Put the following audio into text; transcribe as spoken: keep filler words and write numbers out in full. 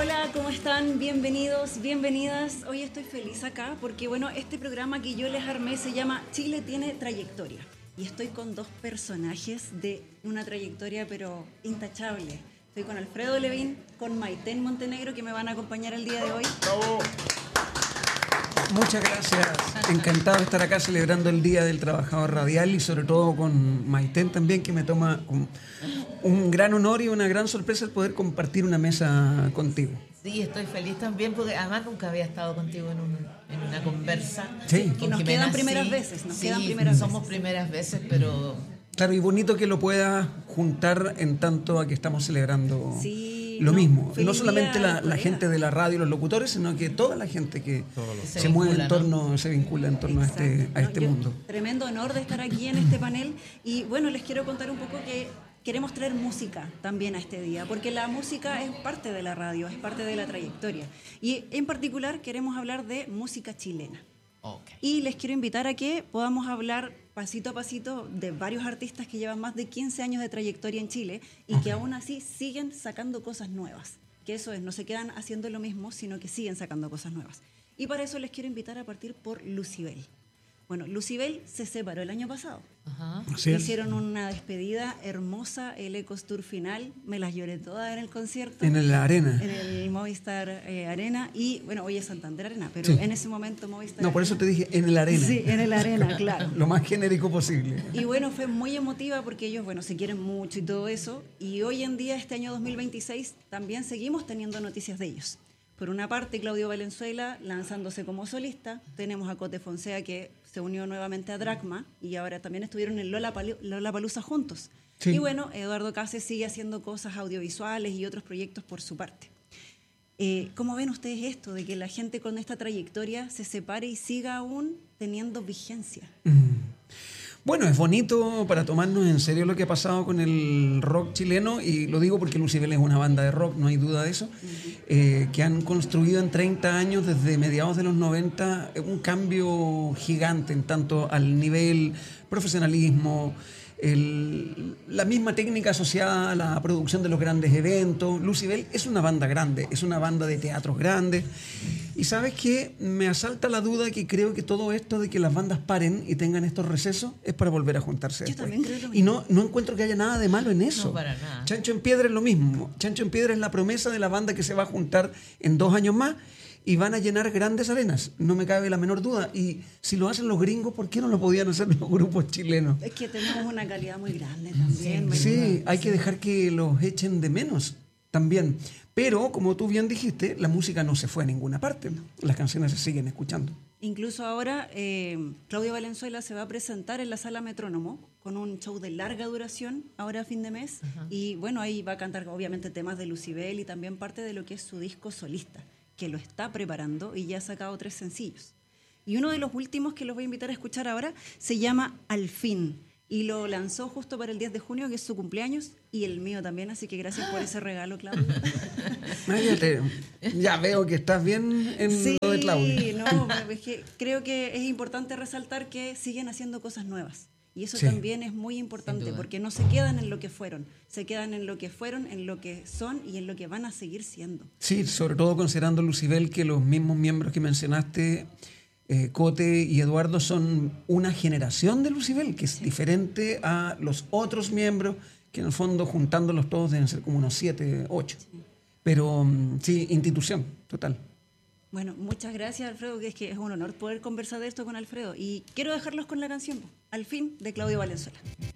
Hola, ¿cómo están? Bienvenidos, bienvenidas. Hoy estoy feliz acá porque, bueno, este programa que yo les armé se llama Chile tiene trayectoria. Y estoy con dos personajes de una trayectoria, pero intachable. Estoy con Alfredo Levin, con Maiten Montenegro, que me van a acompañar el día de hoy. ¡Bravo! Muchas gracias. Encantado de estar acá celebrando el Día del Trabajador Radial y sobre todo con Maiten también, que me toma un, un gran honor y una gran sorpresa el poder compartir una mesa contigo. Sí, estoy feliz también porque además nunca había estado contigo en, un, en una conversa. Sí. Que nos Jimena, quedan primeras sí, veces, nos sí, quedan primeras somos veces. primeras veces, pero... Claro, y bonito que lo pueda juntar en tanto a que estamos celebrando Sí, lo no, mismo. feliz No solamente día, la, la colega. gente de la radio, los locutores, sino que toda la gente que se, Se mueve vincula, en torno, se vincula en torno Exacto. a este, a No, este yo- mundo. Tremendo honor de estar aquí en este panel. Y bueno, les quiero contar un poco que queremos traer música también a este día, porque la música es parte de la radio, es parte de la trayectoria. Y en particular queremos hablar de música chilena. Okay. Y les quiero invitar a que podamos hablar pasito a pasito de varios artistas que llevan más de quince años de trayectoria en Chile y que aún así siguen sacando cosas nuevas. Que eso es, no se quedan haciendo lo mismo, sino que siguen sacando cosas nuevas. Y para eso les quiero invitar a partir por Lucybell. Bueno, Lucybell se separó el año pasado. Ajá. Así es. Hicieron una despedida hermosa, el Ecos Tour final. Me las lloré todas en el concierto. En la arena. En el Movistar eh, Arena. Y bueno, hoy es Santander Arena, pero Sí. en ese momento Movistar No, por eso te dije en la arena. Sí, en el Arena, claro. Lo más genérico posible. Y bueno, fue muy emotiva porque ellos, bueno, se quieren mucho y todo eso. Y hoy en día, este año dos mil veintiséis, también seguimos teniendo noticias de ellos. Por una parte, Claudio Valenzuela lanzándose como solista. Tenemos a Cote Fonsea, que se unió nuevamente a Dracma y ahora también estuvieron en Lollapalooza juntos. Sí. Y bueno, Eduardo Cases sigue haciendo cosas audiovisuales y otros proyectos por su parte. Eh, ¿Cómo ven ustedes esto de que la gente con esta trayectoria se separe y siga aún teniendo vigencia? Bueno, es bonito para tomarnos en serio lo que ha pasado con el rock chileno, y lo digo porque Lucybell es una banda de rock, no hay duda de eso, eh, que han construido en treinta años, desde mediados de los noventa, un cambio gigante en tanto al nivel profesionalismo, el- la misma técnica asociada a la producción de los grandes eventos. Lucybell es una banda grande, es una banda de teatros grandes. Y ¿sabes qué? Me asalta la duda que creo que todo esto de que las bandas paren y tengan estos recesos es para volver a juntarse Yo después. también creo lo Y mismo. no, no encuentro que haya nada de malo en eso. No, para nada. Chancho en Piedra es lo mismo. Chancho en Piedra es la promesa de la banda que se va a juntar en dos años más y van a llenar grandes arenas. No me cabe la menor duda. Y si lo hacen los gringos, ¿por qué no lo podían hacer los grupos chilenos? Es que tenemos una calidad muy grande también. muy Sí, buena. hay que dejar que los echen de menos también. Pero, como tú bien dijiste, la música no se fue a ninguna parte. Las canciones se siguen escuchando. Incluso ahora eh, Claudio Valenzuela se va a presentar en la Sala Metrónomo con un show de larga duración ahora a fin de mes. Y bueno, ahí va a cantar obviamente temas de Lucybell y también parte de lo que es su disco solista, que lo está preparando y ya ha sacado tres sencillos. Y uno de los últimos que los voy a invitar a escuchar ahora se llama Al Fin. Y lo lanzó justo para el diez de junio, que es su cumpleaños, y el mío también, así que gracias por ese regalo, Claudio. Ay, ya, te- ya veo que estás bien en Sí, lo de Claudio. no, es que creo que es importante resaltar que siguen haciendo cosas nuevas. Y eso Sí. también es muy Sin importante, duda. porque no se quedan en lo que fueron, se quedan en lo que fueron, en lo que son y en lo que van a seguir siendo. Sí, sobre todo considerando, Lucybell, que los mismos miembros que mencionaste, eh, Cote y Eduardo, son una generación de Lucybell, que es diferente a los otros miembros, que en el fondo, juntándolos todos, deben ser como unos siete, ocho. Pero mm, sí, institución, total. Bueno, muchas gracias, Alfredo, que es que es un honor poder conversar de esto con Alfredo. Y quiero dejarlos con la canción, Al Fin, de Claudio Valenzuela.